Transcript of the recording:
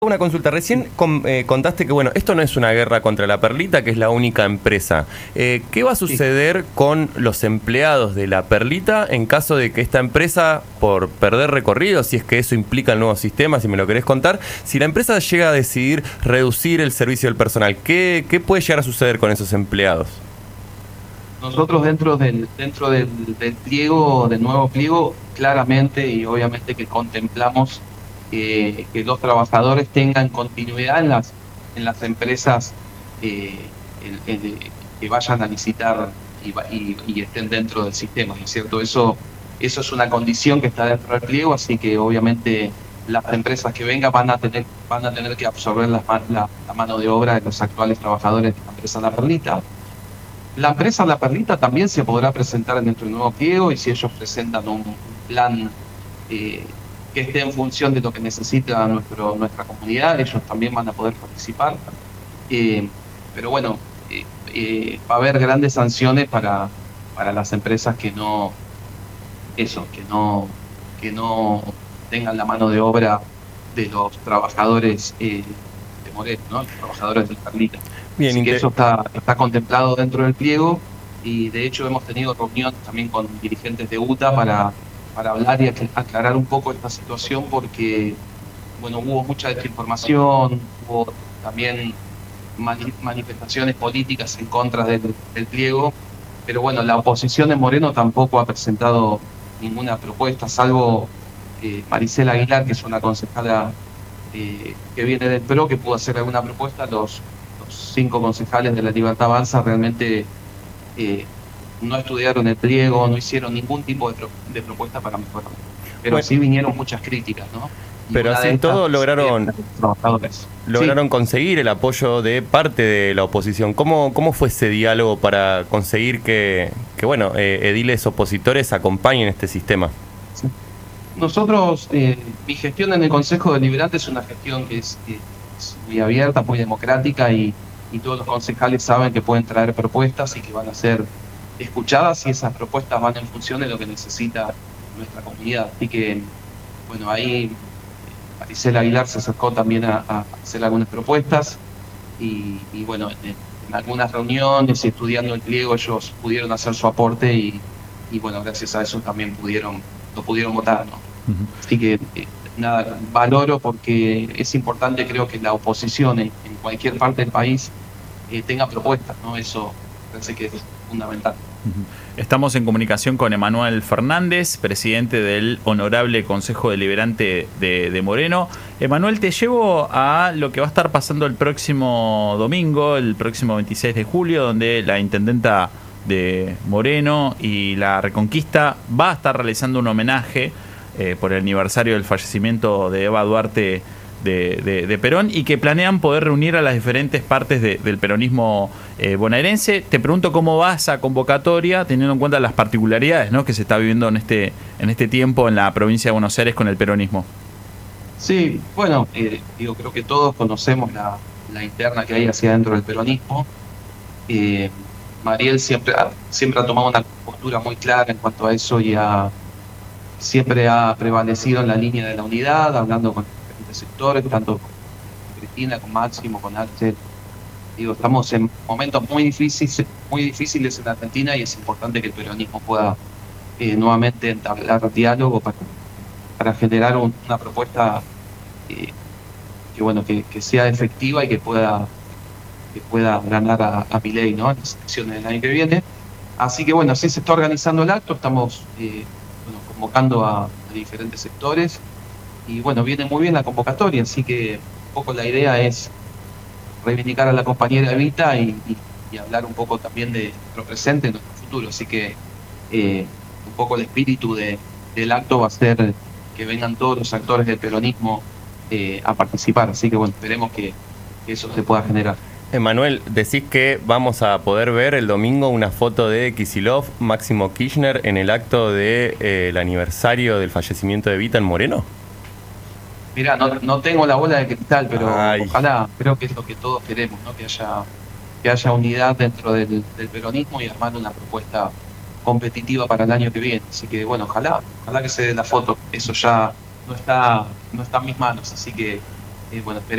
Una consulta, recién contaste que bueno, esto no es una guerra contra la Perlita, que es la única empresa. ¿Qué va a Sí. suceder con los empleados de la Perlita en caso de que esta empresa, por perder recorrido, si es que eso implica el nuevo sistema, si me lo querés contar, si la empresa llega a decidir reducir el servicio del personal, ¿qué puede llegar a suceder con esos empleados? Nosotros dentro del pliego, del nuevo pliego, claramente y obviamente que contemplamos que los trabajadores tengan continuidad en las empresas eh, que vayan a licitar y estén dentro del sistema, ¿no es cierto? Eso es una condición que está dentro del pliego, así que obviamente las empresas que vengan van a tener que absorber la mano de obra de los actuales trabajadores de la empresa La Perlita. La empresa La Perlita también se podrá presentar dentro del nuevo pliego, y si ellos presentan un plan que esté en función de lo que necesita nuestra comunidad, ellos también van a poder participar. Eh, pero bueno, va a haber grandes sanciones para las empresas que no tengan la mano de obra de los trabajadores de Moreno, ¿no? Los trabajadores de La Perlita. Bien, Así que eso está contemplado dentro del pliego, y de hecho hemos tenido reuniones también con dirigentes de UTA para hablar y aclarar un poco esta situación, porque bueno, hubo mucha desinformación, hubo también manifestaciones políticas en contra del pliego, pero bueno, la oposición de Moreno tampoco ha presentado ninguna propuesta, salvo Maricela Aguilar, que es una concejala que viene del PRO, que pudo hacer alguna propuesta. Los 5 concejales de La Libertad Avanza realmente no estudiaron el pliego, no hicieron ningún tipo de propuesta para mejorar. Pero bueno, sí vinieron muchas críticas, ¿no? Y pero una de así estas todo es de los trabajadores. Sí. lograron conseguir el apoyo de parte de la oposición. ¿Cómo fue ese diálogo para conseguir que bueno, ediles opositores acompañen este sistema? Sí. Nosotros, mi gestión en el Consejo Deliberante es una gestión que es muy abierta, muy democrática, y todos los concejales saben que pueden traer propuestas y que van a ser escuchadas, y esas propuestas van en función de lo que necesita nuestra comunidad. Así que, bueno, ahí Maricela Aguilar se acercó también a hacer algunas propuestas, y bueno, en algunas reuniones y estudiando el pliego ellos pudieron hacer su aporte, y bueno, gracias a eso también lo pudieron votar, ¿no? Ujú. Así que nada, valoro, porque es importante, creo, que la oposición en cualquier parte del país tenga propuestas, ¿no? Eso parece que es fundamental. Estamos en comunicación con Emanuel Fernández, presidente del Honorable Consejo Deliberante de Moreno. Emanuel, te llevo a lo que va a estar pasando el próximo domingo, el próximo 26 de julio, donde la intendenta de Moreno y la Reconquista va a estar realizando un homenaje por el aniversario del fallecimiento de Eva Duarte de Perón, y que planean poder reunir a las diferentes partes del peronismo bonaerense. Te pregunto cómo va esa convocatoria, teniendo en cuenta las particularidades, ¿no?, que se está viviendo en este tiempo en la provincia de Buenos Aires con el peronismo. Sí, bueno, creo que todos conocemos la interna que hay hacia adentro del peronismo. Mariel siempre ha tomado una postura muy clara en cuanto a eso, y siempre ha prevalecido en la línea de la unidad, hablando con diferentes sectores, tanto con Cristina, con Máximo, con Axel. Estamos en momentos muy difíciles en Argentina, y es importante que el peronismo pueda nuevamente entablar diálogo para generar una propuesta que sea efectiva y que pueda ganar a Milei, ¿no?, en las elecciones del año que viene. Así que bueno, así se está organizando el acto. Estamos convocando a diferentes sectores, y bueno, viene muy bien la convocatoria, así que un poco la idea es reivindicar a la compañera Evita, y hablar un poco también de nuestro presente y nuestro futuro. Así que un poco el espíritu del acto va a ser que vengan todos los actores del peronismo a participar. Así que bueno, esperemos que eso se pueda generar. Emanuel, decís que vamos a poder ver el domingo una foto de Kicillof, Máximo Kirchner, en el acto del aniversario del fallecimiento de Evita en Moreno. Mirá, no tengo la bola de cristal, pero Ay. ojalá, creo que es lo que todos queremos, ¿no? Que haya unidad dentro del peronismo, y armar una propuesta competitiva para el año que viene. Así que bueno, ojalá que se dé la foto. Eso ya no está en mis manos, así que bueno,